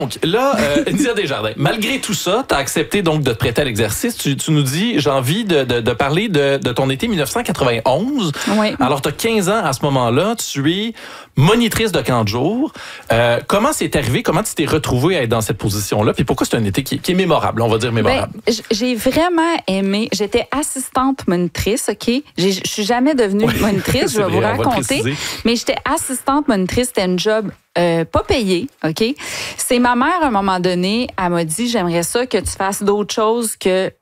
Donc là, India Desjardins, malgré tout ça, tu as accepté donc de te prêter à l'exercice. Tu nous dis, j'ai envie de parler de ton été 1991. Oui. Alors, tu as 15 ans à ce moment-là. Tu es monitrice de camp de jour. Comment c'est arrivé? Comment tu t'es retrouvée à être dans cette position-là? Puis pourquoi c'est un été qui est mémorable? On va dire mémorable. Ben, j'ai vraiment aimé. J'étais assistante monitrice, OK? Je suis jamais devenue monitrice, je vais vous raconter. Mais j'étais assistante monitrice. C'était un job pas payé, OK? C'est ma mère, à un moment donné, elle m'a dit, j'aimerais ça que tu fasses d'autres choses que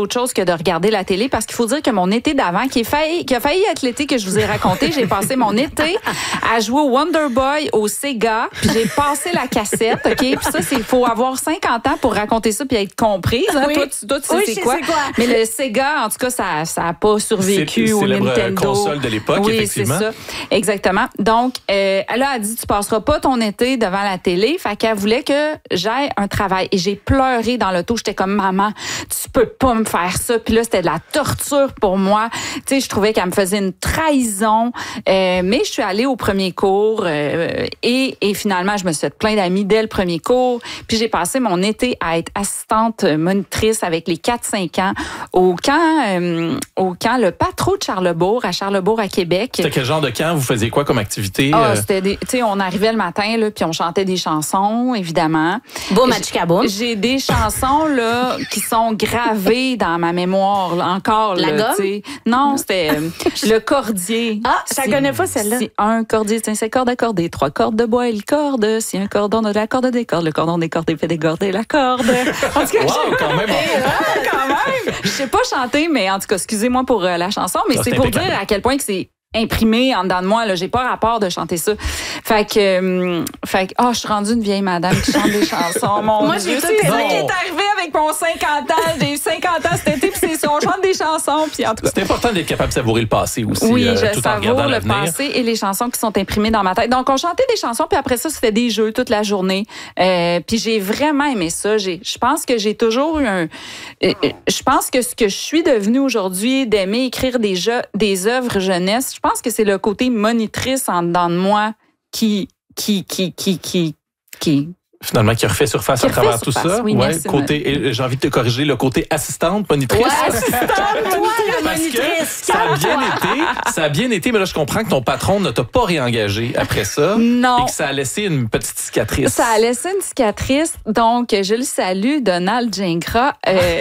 de regarder la télé, parce qu'il faut dire que mon été d'avant, qui a failli être l'été que je vous ai raconté, j'ai passé mon été à jouer au Wonder Boy au Sega, puis j'ai passé la cassette, OK? Puis ça, il faut avoir 50 ans pour raconter ça puis être comprise. Hein? Oui. Toi, tu sais c'est quoi. Mais le Sega, en tout cas, ça a pas survécu au Nintendo. Console de l'époque, oui, effectivement. C'est ça. Exactement. Donc, elle a dit, tu passeras pas ton été devant la télé. Fait qu'elle voulait que j'aille un travail. Et j'ai pleuré dans l'auto. J'étais comme, maman, tu peux pas me faire ça. Puis là, c'était de la torture pour moi. Tu sais, je trouvais qu'elle me faisait une trahison. Mais je suis allée au premier cours et finalement, je me suis fait plein d'amis dès le premier cours. Puis j'ai passé mon été à être assistante monitrice avec les 4-5 ans au camp Le Patro de Charlebourg, à Charlebourg, à Québec. C'était quel genre de camp? Vous faisiez quoi comme activité? C'était tu sais, on arrivait le matin, là, puis on chantait des chansons, évidemment. Boum, Achikaboum. J'ai des chansons, là, qui sont gravées dans ma mémoire, là, encore. La là, gomme? t'sais. Non, c'était le cordier. Ah, je la connais pas, celle-là. Si un cordier tient 5 cordes accordées, 3 cordes de bois et le corde. Si un cordon a de la corde des cordes, le cordon des cordes fait décorder la corde. En tout cas, Wow, quand même. quand même. Je sais pas chanter, mais en tout cas, excusez-moi pour la chanson, mais Ça, c'est c'est pour impeccable. dire à quel point que c'est imprimé en dedans de moi. Là, j'ai pas rapport de chanter ça. Fait que je suis rendue une vieille madame qui chante des chansons. Mon Moi, Dieu, j'ai tout c'est ça aimé. qui est arrivé avec mon 50 ans. J'ai eu 50 ans cet été, puis c'est ça, on chante des chansons, puis en tout cas. C'est important d'être capable de savourer le passé aussi, Oui, tout je en regardant savoure le l'avenir. passé et les chansons qui sont imprimées dans ma tête. Donc, on chantait des chansons, puis après ça, c'était des jeux toute la journée. Puis j'ai vraiment aimé ça. Je pense que j'ai toujours eu je pense que ce que je suis devenue aujourd'hui, d'aimer écrire des œuvres jeunesse, je pense que c'est le côté monitrice en dedans de moi qui Finalement, qui a refait surface à travers tout ça. Oui, merci, et j'ai envie de te corriger, le côté assistante, monitrice. Ouais, assistante, toi, la Parce que monitrice. ça a bien été, mais là, je comprends que ton patron ne t'a pas réengagé après ça. Non. Et que ça a laissé une petite cicatrice. Ça a laissé une cicatrice, donc je le salue, Donald Gingras.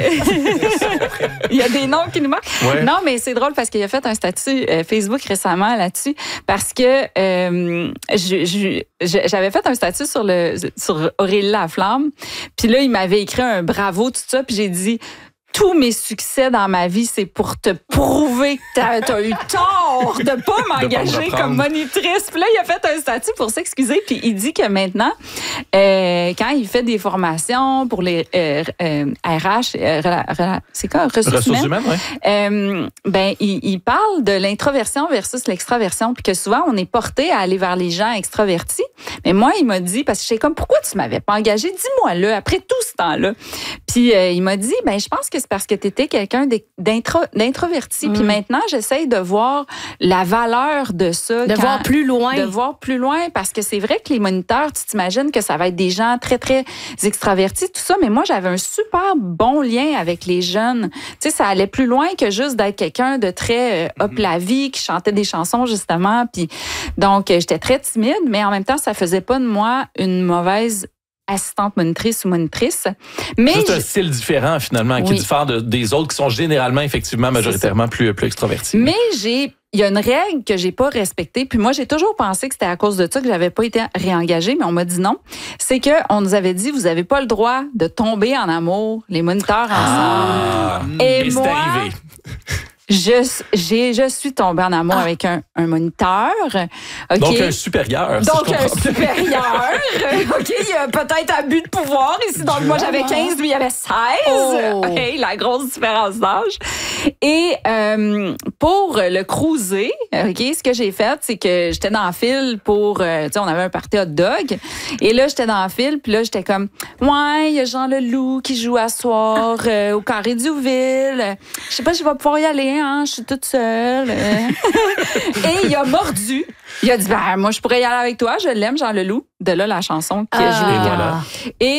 Il y a des noms qui nous manquent. Ouais. Non, mais c'est drôle parce qu'il a fait un statut Facebook récemment là-dessus, parce que j'avais fait un statut sur Aurélie Laflamme, puis là, il m'avait écrit un bravo, tout ça, puis j'ai dit... Tous mes succès dans ma vie, c'est pour te prouver que t'as eu tort de pas m'engager comme monitrice. Puis là, il a fait un statut pour s'excuser. Puis il dit que maintenant, quand il fait des formations pour les RH, c'est quoi, ressources humaines, ouais. ben il parle de l'introversion versus l'extraversion, puis que souvent on est porté à aller vers les gens extravertis. Mais moi, il m'a dit, parce que je sais comme, pourquoi tu m'avais pas engagé? Dis-moi là, après tout ce temps-là. Puis il m'a dit, ben je pense que c'est parce que tu étais quelqu'un d'introverti. Puis maintenant, j'essaye de voir la valeur de ça. De voir plus loin. De voir plus loin, parce que c'est vrai que les moniteurs, tu t'imagines que ça va être des gens très, très extravertis, tout ça, mais moi, j'avais un super bon lien avec les jeunes. Tu sais, ça allait plus loin que juste d'être quelqu'un de très hop la vie, qui chantait des chansons, justement. Puis donc, j'étais très timide, mais en même temps, ça faisait pas de moi une mauvaise assistante monitrice ou monitrice. Mais juste un style différent, finalement, qui diffère des autres qui sont généralement, effectivement, majoritairement plus extrovertis. Mais il y a une règle que j'ai pas respectée, puis moi, j'ai toujours pensé que c'était à cause de ça que j'avais pas été réengagée, mais on m'a dit non. C'est que on nous avait dit, vous avez pas le droit de tomber en amour, les moniteurs ensemble. Et c'est moi... arrivé. Je suis tombée en amour avec un moniteur. Okay. Donc, un supérieur. Donc, un supérieur. OK, il y a peut-être abus de pouvoir ici. Donc, moi, j'avais 15, lui, il avait 16. Oh. Hey, la grosse différence d'âge. Et pour le cruiser, OK, ce que j'ai fait, c'est que j'étais dans le fil pour... tu sais, on avait un party hot dog. Et là, j'étais dans le fil, puis là, j'étais comme... Ouais, il y a Jean Leloup qui joue à soir au Carré Duville. Je sais pas si je vais pouvoir y aller, hein, je suis toute seule. Et il a mordu. Il a dit, ben, moi, je pourrais y aller avec toi. Je l'aime, Jean Leloup. De là, la chanson qui a joué. Et voilà. Et